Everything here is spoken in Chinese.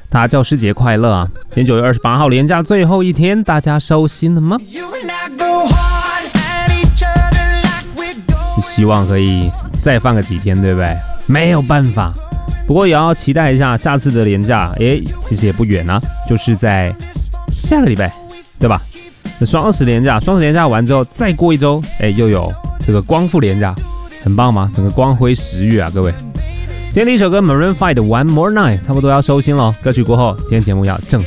大家教师节快乐啊！今天9月28号连假最后一天，大家收心了吗？希望可以再放个几天，对不对？没有办法，不过也要期待一下下次的连假，其实也不远啊，就是在下个礼拜，对吧？双十连假完之后，再过一周，又有这个光复连假，很棒吗？整个光辉10月啊，各位。今天第一首歌 Maroon 5的 One More Night 差不多要收心咯，歌曲过后，今天节目要正式